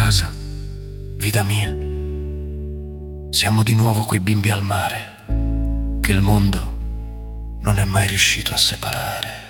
casa, vita mia. Siamo di nuovo quei bimbi al mare che il mondo non è mai riuscito a separare.